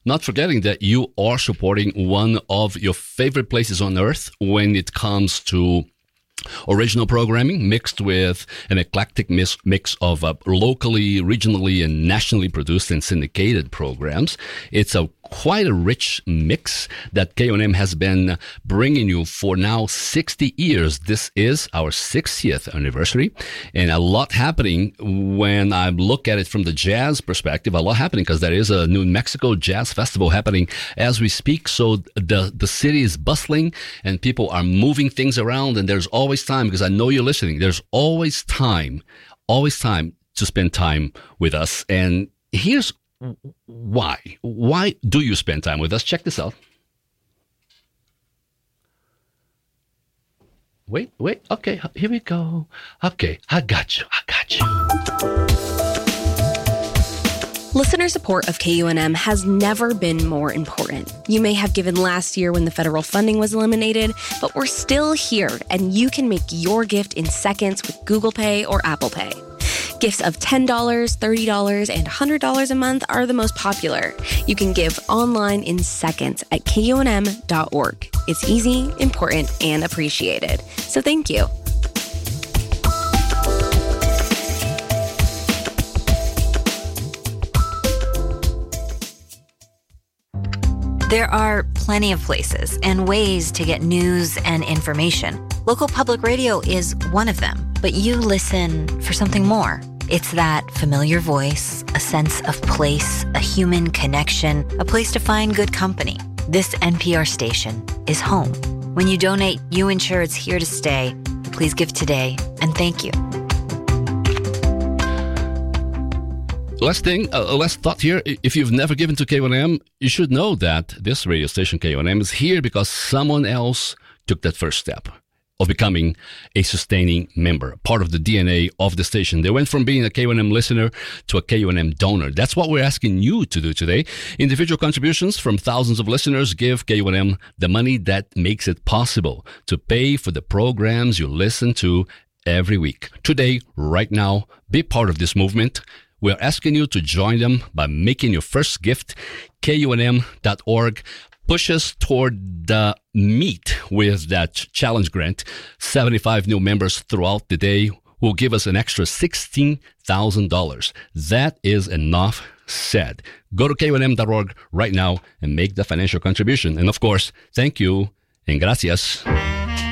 not forgetting that you are supporting one of your favorite places on earth when it comes to original programming mixed with an eclectic mix of locally, regionally, and nationally produced and syndicated programs. It's quite a rich mix that KONM has been bringing you for now 60 years. This is our 60th anniversary, and a lot happening when I look at it from the jazz perspective. A lot happening because there is a New Mexico Jazz Festival happening as we speak. So the city is bustling and people are moving things around, and there's always time, because I know you're listening. There's always time to spend time with us. And here's why. Why do you spend time with us? Check this out. Wait. Okay, here we go. Okay, I got you. Listener support of KUNM has never been more important. You may have given last year when the federal funding was eliminated, but we're still here, and you can make your gift in seconds with Google Pay or Apple Pay. Gifts of $10, $30, and $100 a month are the most popular. You can give online in seconds at KUNM.org. It's easy, important, and appreciated. So thank you. There are plenty of places and ways to get news and information. Local public radio is one of them, but you listen for something more. It's that familiar voice, a sense of place, a human connection, a place to find good company. This NPR station is home. When you donate, you ensure it's here to stay. Please give today, and thank you. Last thought here. If you've never given to KONM, you should know that this radio station, KONM, is here because someone else took that first step of becoming a sustaining member, part of the DNA of the station. They went from being a KONM listener to a KONM donor. That's what we're asking you to do today. Individual contributions from thousands of listeners give KONM the money that makes it possible to pay for the programs you listen to every week. Today, right now, be part of this movement. We're asking you to join them by making your first gift. KUNM.org. Push us toward the meet with that challenge grant. 75 new members throughout the day will give us an extra $16,000. That is enough said. Go to KUNM.org right now and make the financial contribution. And of course, thank you and gracias.